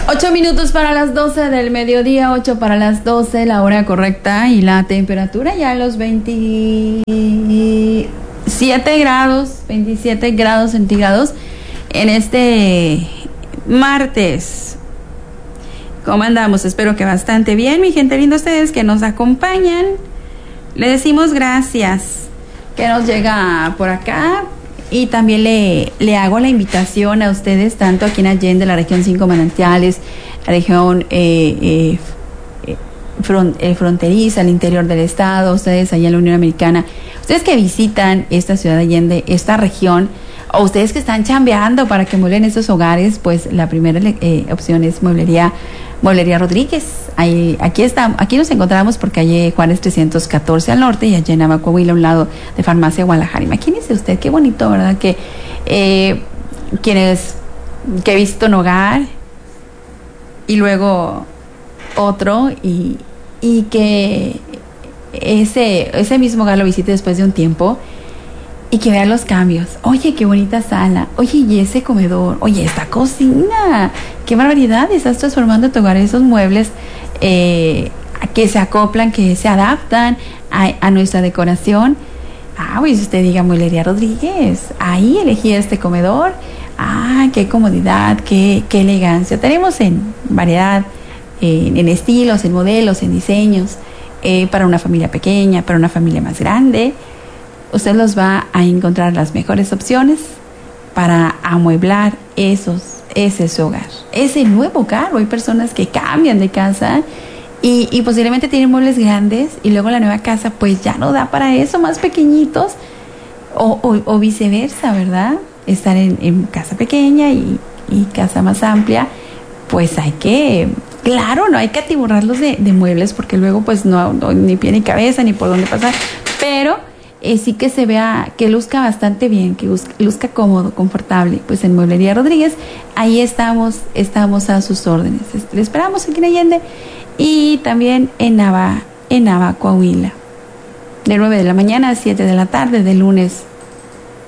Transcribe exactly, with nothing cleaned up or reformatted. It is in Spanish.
Ocho minutos para las doce del mediodía, ocho para las doce, la hora correcta, y la temperatura ya a los veintisiete grados, veintisiete grados centígrados en este martes. ¿Cómo andamos? Espero que bastante bien, mi gente linda, ustedes que nos acompañan. Le decimos gracias que nos llega por acá. Y también le, le hago la invitación a ustedes, tanto aquí en Allende, la región Cinco Manantiales, la región eh, eh, front, eh, fronteriza, al interior del estado, ustedes allá en la Unión Americana, ustedes que visitan esta ciudad de Allende, esta región, o ustedes que están chambeando para que mueblen estos hogares, pues la primera eh, opción es Mueblería Mueblería Rodríguez. Ahí, aquí está, aquí nos encontramos por calle Juárez trescientos catorce al norte y allá en Nava, Coahuila, a un lado de Farmacia Guadalajara. Imagínese usted, qué bonito, ¿verdad? Que eh, quienes que visita un hogar y luego otro y, y que ese, ese mismo hogar lo visite después de un tiempo y que vean los cambios. Oye, qué bonita sala. Oye, y ese comedor. Oye, esta cocina. Qué barbaridad. Estás transformando tu hogar, esos muebles eh, que se acoplan, que se adaptan a, a nuestra decoración. Ah, pues usted diga Mueblería Rodríguez. Ahí elegí este comedor. Ah, qué comodidad, qué, qué elegancia. Tenemos en variedad, eh, en estilos, en modelos, en diseños, eh, para una familia pequeña, para una familia más grande. Usted los va a encontrar las mejores opciones para amueblar esos, ese su hogar, ese nuevo hogar. Hay personas que cambian de casa y, y posiblemente tienen muebles grandes y luego la nueva casa pues ya no da para eso, más pequeñitos, o, o, o viceversa, ¿verdad? Estar en, en casa pequeña y, y casa más amplia, pues hay que, claro, no hay que atiborrarlos de, de muebles porque luego pues no, no ni pie ni cabeza ni por dónde pasar, pero Eh, sí que se vea, que luzca bastante bien, que luzca, luzca cómodo, confortable. Pues en Mueblería Rodríguez, ahí estamos, estamos a sus órdenes. Le esperamos aquí en Allende y también en Nava, en Nava, Coahuila. De nueve de la mañana a siete de la tarde, de lunes